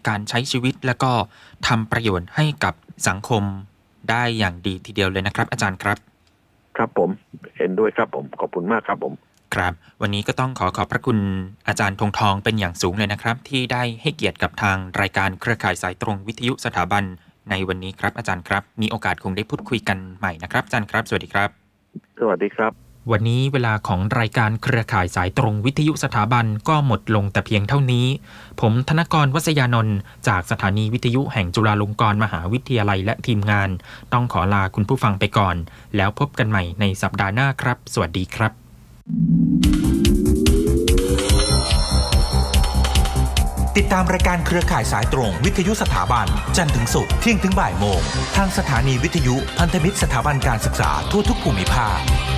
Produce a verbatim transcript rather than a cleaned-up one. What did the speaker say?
การใช้ชีวิตและก็ทำประโยชน์ให้กับสังคมได้อย่างดีทีเดียวเลยนะครับอาจารย์ครับครับผมเห็นด้วยครับผมขอบคุณมากครับผมครับวันนี้ก็ต้องขอขอบพระคุณอาจารย์ธงทองเป็นอย่างสูงเลยนะครับที่ได้ให้เกียรติกับทางรายการเครือข่ายสายตรงวิทยุสถาบันในวันนี้ครับอาจารย์ครับมีโอกาสคงได้พูดคุยกันใหม่นะครับอาจารย์ครับสวัสดีครับสวัสดีครับวันนี้เวลาของรายการเครือข่ายสายตรงวิทยุสถาบันก็หมดลงแต่เพียงเท่านี้ผมธนกร วัษยานนท์จากสถานีวิทยุแห่งจุฬาลงกรณ์มหาวิทยาลัยและทีมงานต้องขอลาคุณผู้ฟังไปก่อนแล้วพบกันใหม่ในสัปดาห์หน้าครับสวัสดีครับติดตามรายการเครือข่ายสายตรงวิทยุสถาบันจันทร์ถึงศุกร์เที่ยงถึงบ่ายโมงทางสถานีวิทยุพันธมิตรสถาบันการศึกษาทั่วทุกภูมิภาค